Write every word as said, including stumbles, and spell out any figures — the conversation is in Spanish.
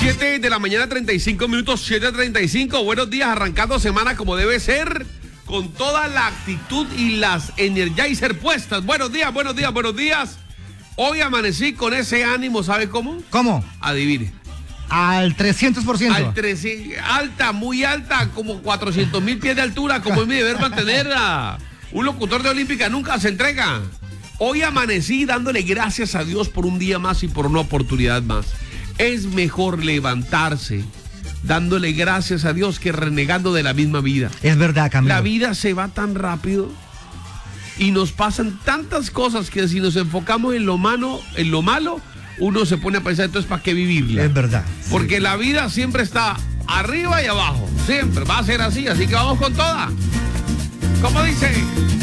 siete de la mañana, treinta y cinco minutos, siete treinta y cinco. Buenos días, arrancando semana como debe ser, con toda la actitud y las Energizer puestas. Buenos días, buenos días, buenos días. Hoy amanecí con ese ánimo, ¿sabe cómo? ¿Cómo? Adivine. Al trescientos por ciento. Al trece, alta, muy alta, como cuatrocientos mil pies de altura, como es mi deber mantener a un locutor de Olímpica, nunca se entrega. Hoy amanecí dándole gracias a Dios por un día más y por una oportunidad más. Es mejor levantarse dándole gracias a Dios que renegando de la misma vida. Es verdad, Camilo. La vida se va tan rápido y nos pasan tantas cosas que si nos enfocamos en lo malo, en lo malo, uno se pone a pensar, entonces, ¿para qué vivirla? Es verdad. Porque sí. La vida siempre está arriba y abajo. Siempre va a ser así, así que vamos con toda. ¿Cómo dice?